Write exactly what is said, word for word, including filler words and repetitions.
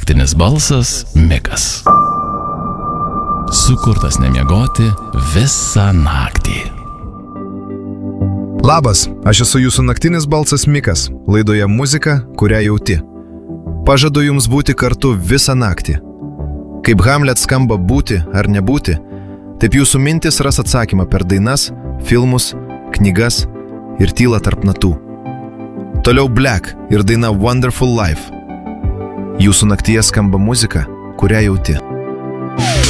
naktinis balsas Mikas. Sukurtas nemiegoti visą naktį. Labas, aš esu jūsų naktinis balsas Mikas, laidoje muzika, kurią jauti. Pažadu jums būti kartu visą naktį. Kaip Hamlet skamba būti ar nebūti, taip jūsų mintis ras atsakymą per dainas, filmus, knygas ir tylą tarp natų. Toliau Black ir daina Wonderful Life. Jūsų naktyje skamba muzika, kurią jauti.